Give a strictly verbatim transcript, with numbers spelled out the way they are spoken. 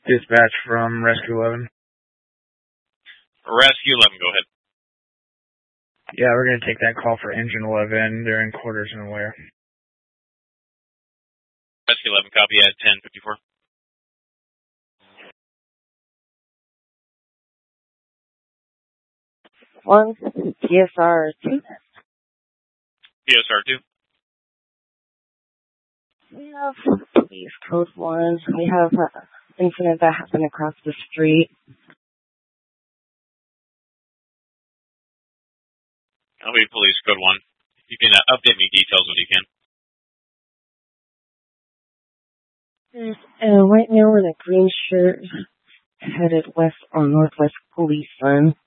Dispatch from Rescue eleven. Rescue eleven, go ahead. Yeah, we're going to take that call for Engine eleven. They're in quarters and aware. Rescue eleven, copy at ten fifty-four. One, T S R two. T S R two. We have police code one. We have an incident that happened across the street. I'll be police code one. You can uh, update me details when you can. And right now we're in a green shirt headed west on Northwest Police Line.